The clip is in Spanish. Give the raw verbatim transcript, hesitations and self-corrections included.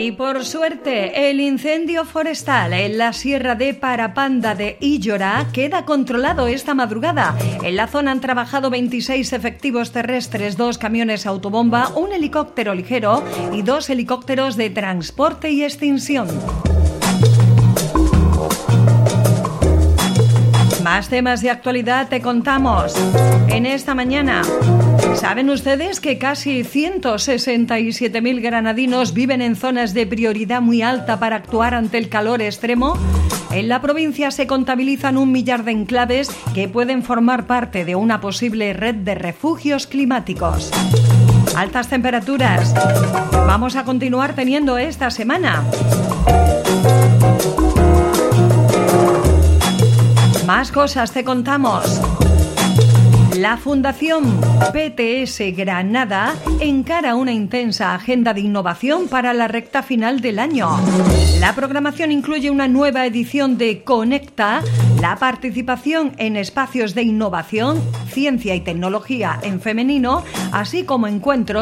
Y por suerte, el incendio forestal en la sierra de Parapanda de Illora queda controlado esta madrugada. En la zona han trabajado veintiséis efectivos terrestres, dos camiones autobomba, un helicóptero ligero y dos helicópteros de transporte y extinción. Más temas de actualidad te contamos en esta mañana. ¿Saben ustedes que casi ciento sesenta y siete mil granadinos viven en zonas de prioridad muy alta para actuar ante el calor extremo? En la provincia se contabilizan un millar de enclaves que pueden formar parte de una posible red de refugios climáticos. Altas temperaturas vamos a continuar teniendo esta semana. Más cosas te contamos. La Fundación P T S Granada encara una intensa agenda de innovación para la recta final del año. La programación incluye una nueva edición de Conecta, la participación en espacios de innovación, ciencia y tecnología en femenino, así como encuentros